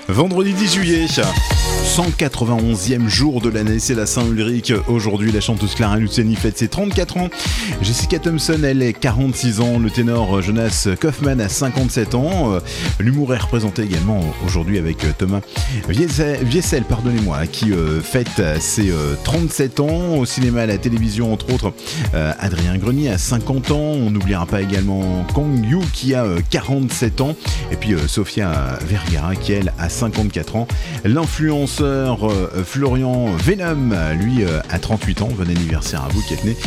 Vendredi 10 juillet, 191e jour de l'année, c'est la Saint-Ulrich. Aujourd'hui, la chanteuse Clara Luciani fête ses 34 ans. Jessica Thompson, elle est 46 ans. Le ténor Jonas Kaufmann a 57 ans. L'humour est représenté également aujourd'hui avec Thomas Wiesel, qui fête ses 37 ans. Au cinéma, à la télévision, entre autres, Adrien Grenier a 50 ans. On n'oubliera pas également Kang Yu qui a 47 ans. Et puis Sofia Vergara qui, elle, a 54 ans. L'influenceur Florian Venom, lui, a 38 ans. Bon anniversaire à vous qui êtes né